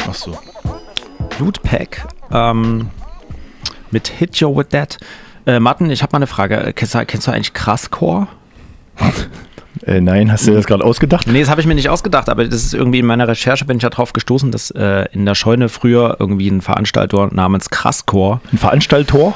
Ach so. Lootpack mit Hit You With That. Martin, ich habe mal eine Frage. Kennst du eigentlich Krasscore? Nein, hast du das gerade ausgedacht? Nee, das habe ich mir nicht ausgedacht, aber das ist irgendwie in meiner Recherche, bin ich da drauf gestoßen, dass in der Scheune früher irgendwie ein Veranstalter namens Krasscore. Ein Veranstalter?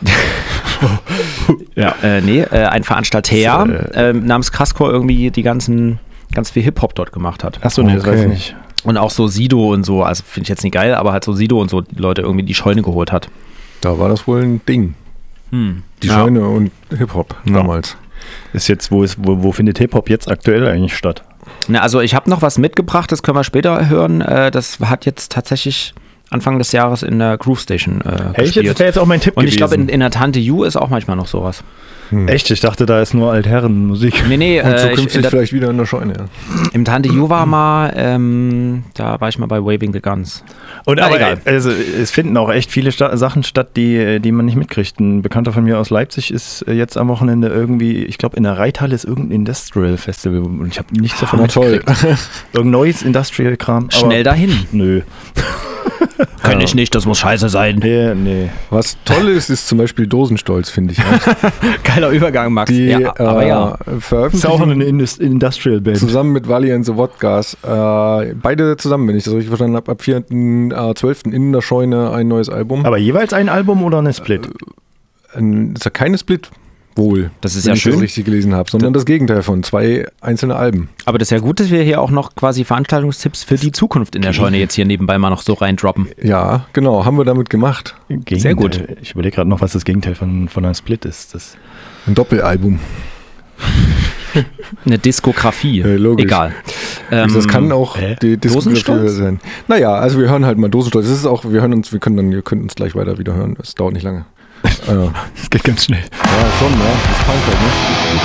Ja, ein Veranstalter namens Krasscore irgendwie ganz viel Hip-Hop dort gemacht hat. Achso, nee, das weiß ich nicht. Und auch so Sido und so, also finde ich jetzt nicht geil, aber halt so Sido und so die Leute irgendwie die Scheune geholt hat. Da war das wohl ein Ding. Die Scheune und Hip-Hop damals. Ist jetzt, wo findet Hip-Hop jetzt aktuell eigentlich statt? Na, also ich habe noch was mitgebracht, das können wir später hören. Das hat jetzt tatsächlich Anfang des Jahres in der Groove Station gespielt. Das wäre jetzt auch mein Tipp und gewesen. ich glaube, in der Tante Ju ist auch manchmal noch sowas. Echt? Ich dachte, da ist nur Altherrenmusik. Nee, Und zukünftig vielleicht wieder in der Scheune. Ja. Im Tante Ju war mal, da war ich mal bei Waving the Guns. Und aber egal. Also, es finden auch echt viele Sachen statt, die man nicht mitkriegt. Ein Bekannter von mir aus Leipzig ist jetzt am Wochenende irgendwie, ich glaube in der Reithalle ist irgendein Industrial Festival und ich habe nichts davon mitgekriegt. Irgendein neues Industrial-Kram. Schnell dahin. Nö. Kann ich nicht, das muss scheiße sein. Nee. Was toll ist zum Beispiel Dosenstolz, finde ich. Geiler Übergang, Max. Die aber ja. Ist auch eine Industrial-Band. Zusammen mit Valiant the Wodgas. Beide zusammen, wenn ich das richtig verstanden habe, ab 4.12. in der Scheune ein neues Album. Aber jeweils ein Album oder eine Split? Das ist ja keine Split. Wohl, das ist wenn ja ich schön. das richtig gelesen habe, sondern das Gegenteil von 2 einzelne Alben. Aber das ist ja gut, dass wir hier auch noch quasi Veranstaltungstipps für die Zukunft in der Scheune jetzt hier nebenbei mal noch so reindroppen. Ja, genau, haben wir damit gemacht. Sehr gut. Ich überlege gerade noch, was das Gegenteil von einer Split ist. Ein Doppelalbum. Eine Diskografie. Logisch. Egal. Das kann auch die Diskografie Dosenstolz? sein. Naja, also wir hören halt mal Dosenstolz. Das ist auch, ihr könnt uns gleich weiter wieder hören. Es dauert nicht lange. Es geht ganz schnell. Ja, schon, ja. Das ist Punk halt, ne?